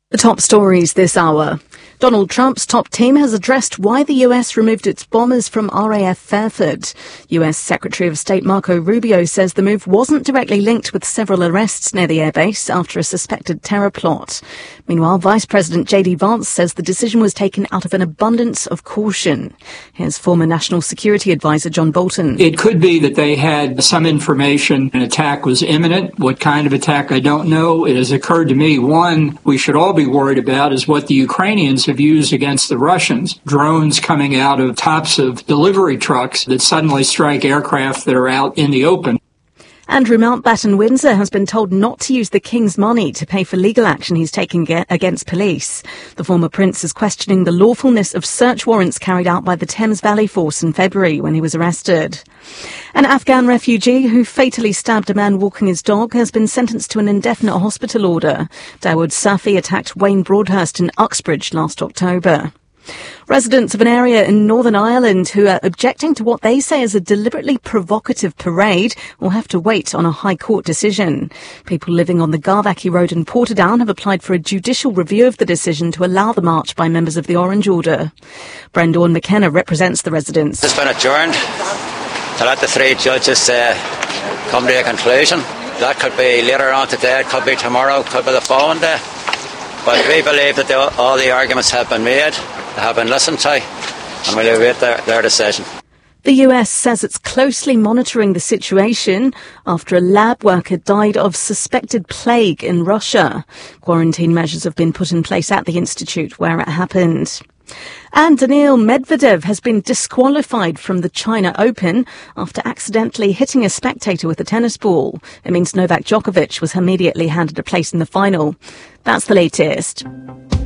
The top stories this hour. Donald Trump's top team has addressed why the US removed its bombers from RAF Fairford. US Secretary of State Marco Rubio says the move wasn't directly linked with several arrests near the airbase after a suspected terror plot. Meanwhile, Vice President J.D. Vance says the decision was taken out of an abundance of caution. Here's former National Security Advisor John Bolton. It could be that they had some information an attack was imminent. What kind of attack, I don't know. It has occurred to me, one, we should all be worried about is what the Ukrainians have used against the Russians. Drones coming out of tops of delivery trucks that suddenly strike aircraft that are out in the open. Andrew Mountbatten-Windsor has been told not to use the King's money to pay for legal action he's taking against police. The former prince is questioning the lawfulness of search warrants carried out by the Thames Valley Force in February when he was arrested. An Afghan refugee who fatally stabbed a man walking his dog has been sentenced to an indefinite hospital order. Dawood Safi attacked Wayne Broadhurst in Uxbridge last October. Residents of an area in Northern Ireland who are objecting to what they say is a deliberately provocative parade will have to wait on a High Court decision. People living on the Garvackie Road in Portadown have applied for a judicial review of the decision to allow the march by members of the Orange Order. Brendan McKenna represents the residents. It's been adjourned to let the three judges come to a conclusion. That could be later on today, it could be tomorrow, could be the following day. But we believe that all the arguments have been made, have been listened to, and we'll await their decision. The US says it's closely monitoring the situation after a lab worker died of suspected plague in Russia. Quarantine measures have been put in place at the institute where it happened. And Daniil Medvedev has been disqualified from the China Open after accidentally hitting a spectator with a tennis ball. It means Novak Djokovic was immediately handed a place in the final. That's the latest.